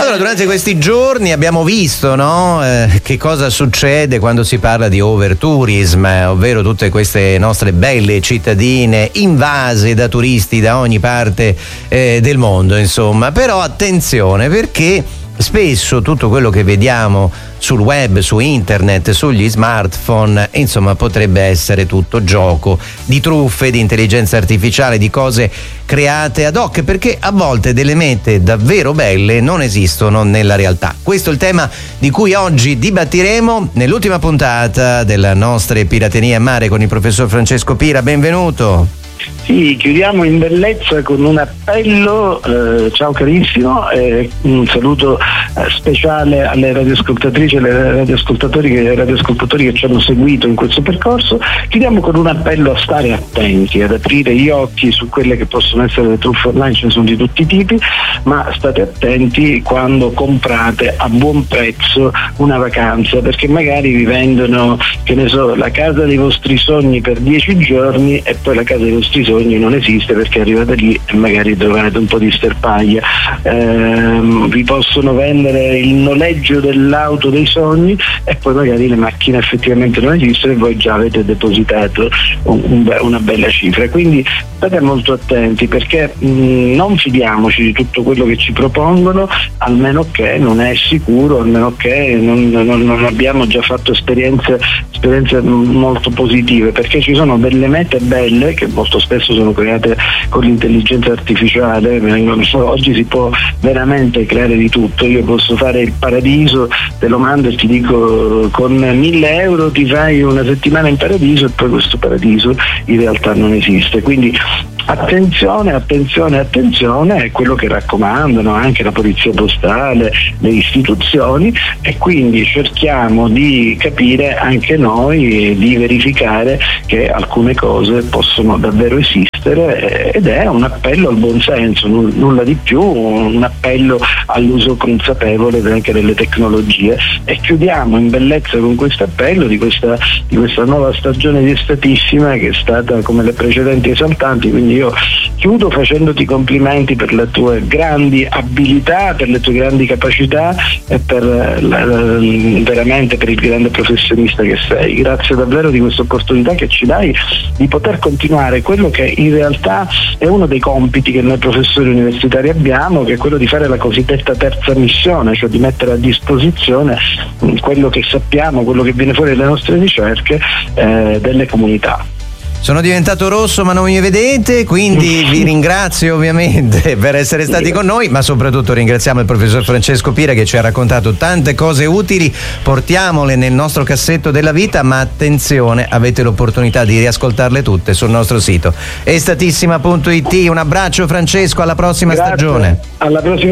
Allora, durante questi giorni abbiamo visto, no, che cosa succede quando si parla di overtourism, ovvero tutte queste nostre belle cittadine invase da turisti da ogni parte del mondo, insomma. Però attenzione, perché spesso tutto quello che vediamo sul web, su internet, sugli smartphone, insomma, potrebbe essere tutto gioco di truffe, di intelligenza artificiale, di cose create ad hoc, perché a volte delle mete davvero belle non esistono nella realtà. Questo è il tema di cui oggi dibattiremo nell'ultima puntata della nostra Pirateria in Mare con il professor Francesco Pira. Benvenuto. Sì, chiudiamo in bellezza con un appello, ciao carissimo, un saluto speciale alle radioascoltatrici e alle radioascoltatori che ci hanno seguito in questo percorso. Chiudiamo con un appello a stare attenti, ad aprire gli occhi su quelle che possono essere le truffe online, ce ne sono di tutti i tipi, ma state attenti quando comprate a buon prezzo una vacanza, perché magari vi vendono, che ne so, la casa dei vostri sogni per 10 giorni e poi la casa dei vostri sogni non esiste perché arrivate lì e magari trovate un po' di sterpaglia. Vi possono vendere il noleggio dell'auto dei sogni e poi magari le macchine effettivamente non esistono e voi già avete depositato una bella cifra. Quindi state molto attenti, perché non fidiamoci di tutto quello che ci propongono, almeno che non è sicuro, almeno che non abbiamo già fatto esperienze molto positive, perché ci sono delle mete belle che molto spesso sono create con l'intelligenza artificiale. Oggi si può veramente creare di tutto. Io posso fare il paradiso, te lo mando e ti dico con 1.000 euro ti fai una settimana in paradiso, e poi questo paradiso in realtà non esiste. Quindi attenzione, è quello che raccomandano anche la polizia postale, le istituzioni, e quindi cerchiamo di capire anche noi, di verificare che alcune cose possono davvero esistere, ed è un appello al buonsenso, nulla di più, un appello all'uso consapevole anche delle tecnologie. E chiudiamo in bellezza con questo appello di questa nuova stagione di Estatissima, che è stata come le precedenti esaltanti. Quindi io chiudo facendoti complimenti per le tue grandi abilità, per le tue grandi capacità e veramente per il grande professionista che sei. Grazie davvero di questa opportunità che ci dai di poter continuare quello che in realtà è uno dei compiti che noi professori universitari abbiamo, che è quello di fare la cosiddetta terza missione, cioè di mettere a disposizione quello che sappiamo, quello che viene fuori dalle nostre ricerche delle comunità. Sono diventato rosso ma non mi vedete, quindi vi ringrazio ovviamente per essere stati con noi, ma soprattutto ringraziamo il professor Francesco Pira che ci ha raccontato tante cose utili. Portiamole nel nostro cassetto della vita, ma attenzione, avete l'opportunità di riascoltarle tutte sul nostro sito estatissima.it. Un abbraccio Francesco, alla prossima stagione. Alla prossima